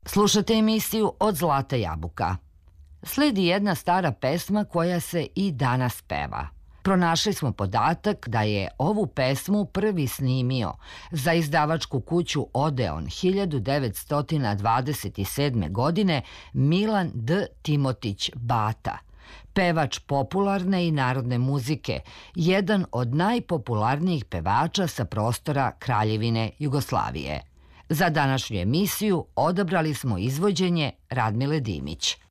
Slušate emisiju Od zlata jabuka. Sledi jedna stara pesma koja se i danas peva. Pronašli smo podatak da je ovu pesmu prvi snimio za izdavačku kuću Odeon 1927. godine Milan D. Timotić Bata, pevač popularne i narodne muzike, jedan od najpopularnijih pevača sa prostora Kraljevine Jugoslavije. Za današnju emisiju odabrali smo izvođenje Radmile Dimić.